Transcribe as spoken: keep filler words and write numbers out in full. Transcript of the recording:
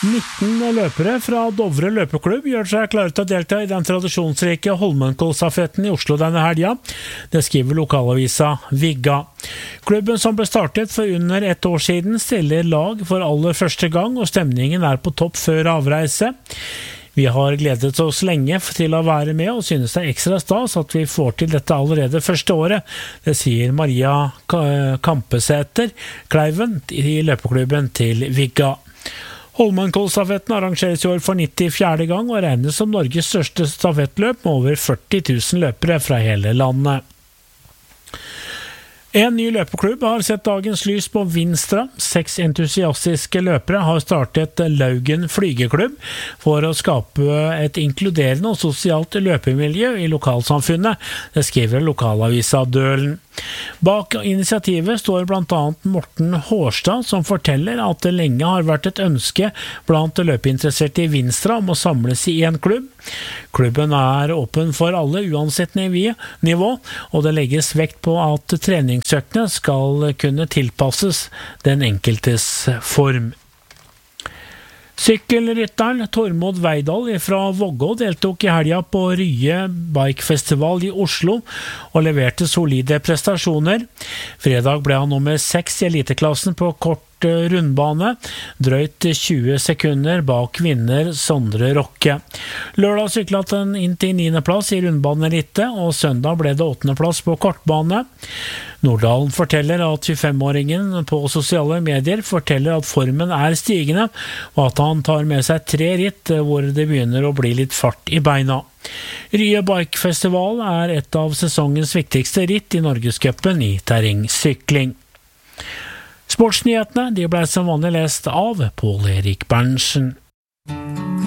nitten løpere fra Dovre løpeklubb gjør seg klare til å delta i den tradisjonsrike Holmenkollstafetten i Oslo denne helga. Det skriver lokalavisa Vigga. Klubben som ble startet for under ett år siden stiller lag for aller første gang, og stemningen er på topp før avreise. Vi har gledet oss lenge til å være med, og synes det er ekstra stas at vi får til dette allerede første året. Det sier Maria Kampesæter Kleiven i løpeklubben til Vigga. Holmenkollstafetten arrangeres i år for nittifjerde gang og regnes som Norges største stafettløp med over førti tusen løpere fra hele landet. En ny løpeklubb har sett dagens lys på Vinstra. Seks entusiastiske løpere har startet Laugen flygeklubb for å skape et inkluderende og sosialt løpemiljø i lokalsamfunnet. Det skriver lokalavisa Dølen. Bak initiativet står blant annet Morten Hårstad, som forteller at det lenge har vært et ønske blant løpeinteresserte i Vinstra om å samles i en klubb. Klubben er åpen for alle uansett nivå, og det legges vekt på at treningsøktene skal kunne tilpasses den enkeltes form. Sykkelrytteren Tormod Veidal fra Vågå deltok i helga på Rye Bikefestival i Oslo og leverte solide prestasjoner. Fredag ble han nummer seks i eliteklassen på kort rundbane, drøyt tjue sekunder bak vinner Sondre Rokke. Lørdag syklet han inn til niende plass i rundbaneelite, og søndag ble det åttende plass på kortbane. Norddalen forteller at tjuefem-åringen på sosiale medier forteller at formen er stigende, og at han tar med seg tre ritt hvor det begynner å bli litt fart i beina. Rye Bikefestival er et av sesongens viktigste ritt i Norgescupen i terrengsykling. Sportsnyhetene de ble som vanlig lest av Pål Erik Berntsen.